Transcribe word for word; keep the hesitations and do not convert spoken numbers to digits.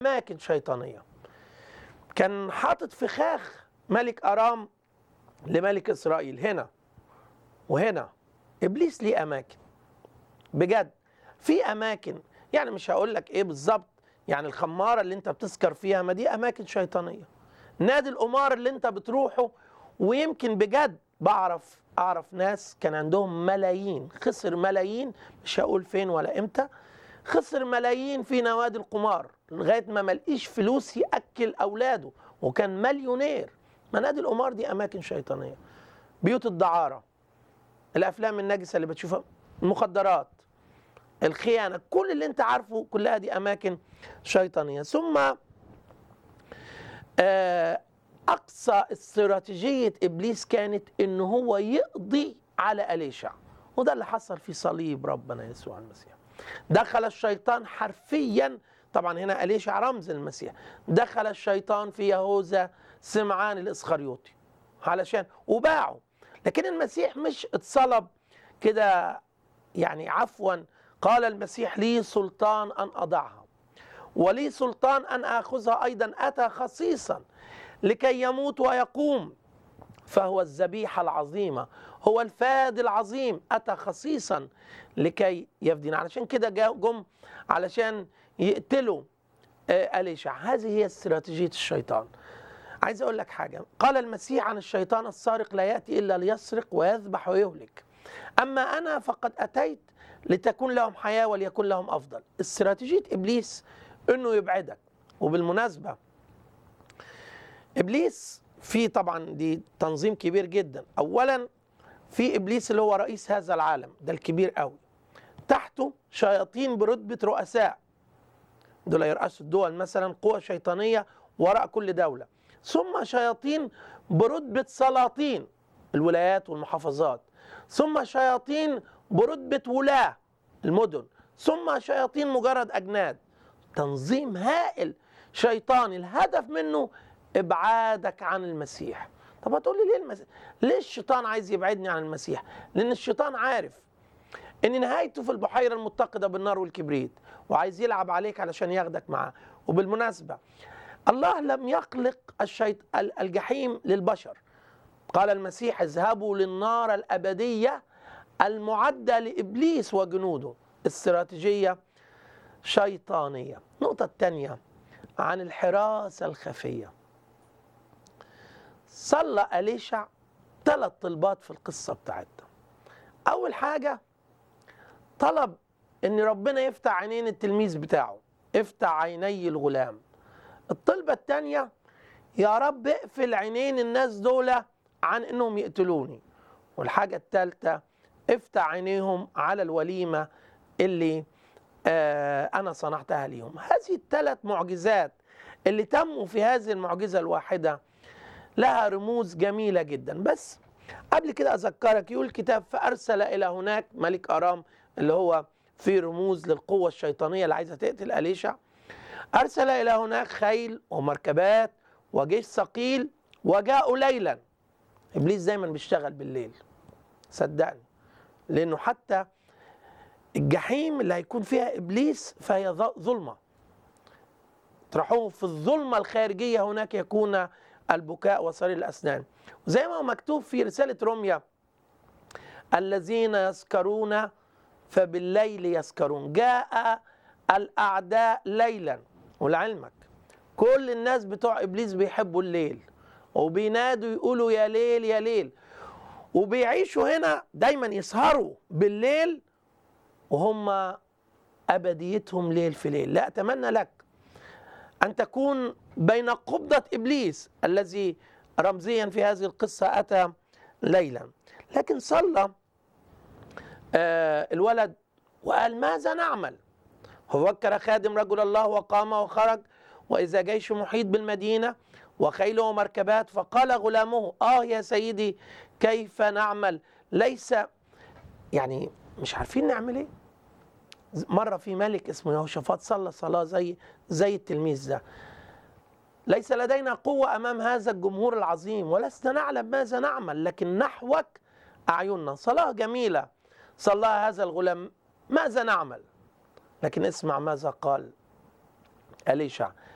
أماكن شيطانية. كان حاطط فخاخ ملك أرام لملك إسرائيل هنا وهنا. إبليس ليه أماكن بجد، في أماكن يعني مش هقول لك إيه بالظبط، يعني الخمارة اللي أنت بتسكر فيها ما دي أماكن شيطانية. نادي القمار اللي أنت بتروحه، ويمكن بجد بعرف أعرف ناس كان عندهم ملايين، خسر ملايين، مش هقول فين ولا إمتى، خسر ملايين في نوادي القمار لغاية ما ملقيش فلوس يأكل أولاده وكان مليونير. منادي القمار دي أماكن شيطانية. بيوت الدعارة، الأفلام النجسة اللي بتشوفها، المخدرات، الخيانة، كل اللي انت عارفه كلها دي أماكن شيطانية. ثم أقصى استراتيجية إبليس كانت إنه هو يقضي على أليشع، وده اللي حصل في صليب ربنا يسوع المسيح. دخل الشيطان حرفيا، طبعا هنا أليشع رمز المسيح، دخل الشيطان في يهوذا سمعان الإسخريوطي علشان وباعه. لكن المسيح مش اتصلب كده يعني عفوا، قال المسيح لي سلطان أن أضعها ولي سلطان أن آخذها أيضا، أتى خصيصا لكي يموت ويقوم، فهو الذبيحة العظيمة، هو الفاد العظيم، أتى خصيصا لكي يفدينا. علشان كده جم علشان يقتلوا أليشع. هذه هي استراتيجية الشيطان. عايز أقول لك حاجة، قال المسيح عن الشيطان السارق لا يأتي إلا ليسرق ويذبح ويهلك، أما أنا فقد أتيت لتكون لهم حياة وليكن لهم أفضل. استراتيجية إبليس إنه يبعدك. وبالمناسبة إبليس في طبعا دي تنظيم كبير جدا. أولا في إبليس اللي هو رئيس هذا العالم ده الكبير قوي، تحته شياطين برتبة رؤساء، دول يرأسوا الدول مثلا، قوى شيطانية وراء كل دولة. ثم شياطين برتبة سلاطين، الولايات والمحافظات. ثم شياطين برتبة ولاة، المدن. ثم شياطين مجرد أجناد. تنظيم هائل شيطاني الهدف منه ابعادك عن المسيح. طب هتقول لي ليه المسيح؟ ليه الشيطان عايز يبعدني عن المسيح؟ لأن الشيطان عارف ان نهايته في البحيرة المتقدة بالنار والكبريت، وعايز يلعب عليك علشان ياخدك معاه. وبالمناسبة الله لم يخلق الشيط... الجحيم للبشر. قال المسيح اذهبوا للنار الأبدية المعدة لإبليس وجنوده. استراتيجية شيطانية. النقطة الثانية عن الحراسة الخفية. صلى أليشع ثلاث طلبات في القصة بتاعتنا. أول حاجة طلب إن ربنا يفتح عينين التلميذ بتاعه، افتح عيني الغلام. الطلبة الثانية يا رب اقفل عينين الناس دول عن إنهم يقتلوني. والحاجة الثالثة افتح عينيهم على الوليمة اللي آه أنا صنعتها ليهم. هذه الثلاث معجزات اللي تموا في هذه المعجزة الواحدة لها رموز جميلة جدا. بس قبل كده أذكرك، يقول الكتاب فأرسل إلى هناك ملك أرام، اللي هو في رموز للقوة الشيطانية اللي عايزة تقتل أليشع. أرسل إلى هناك خيل ومركبات وجيش ثقيل وجاءوا ليلا. إبليس دايما بيشتغل بالليل صدقني، لأنه حتى الجحيم اللي هيكون فيها إبليس فهي ظلمة، ترحوه في الظلمة الخارجية هناك يكون البكاء وصرير الأسنان. وزي ما هو مكتوب في رسالة روميا الذين يسكرون فبالليل يسكرون، جاء الأعداء ليلا. ولعلمك كل الناس بتوع إبليس بيحبوا الليل وبينادوا يقولوا يا ليل يا ليل، وبيعيشوا هنا دايما يسهروا بالليل وهم أبديتهم ليل في ليل. لا، أتمنى لك أن تكون بين قبضة إبليس الذي رمزيا في هذه القصة أتى ليلا. لكن صلى آه الولد وقال ماذا نعمل؟ ففكر خادم رجل الله وقام وخرج، وإذا جيش محيط بالمدينة وخيله ومركبات، فقال غلامه آه يا سيدي كيف نعمل؟ ليس يعني مش عارفين نعمل إيه. مرة في ملك اسمه يهوشافاط صلى صلاة زي زي التلميذ ده، ليس لدينا قوة أمام هذا الجمهور العظيم ولسنا نعلم ماذا نعمل، لكن نحوك أعيننا. صلاة جميلة صلاها هذا الغلام، ماذا نعمل؟ لكن اسمع ماذا قال أليشع.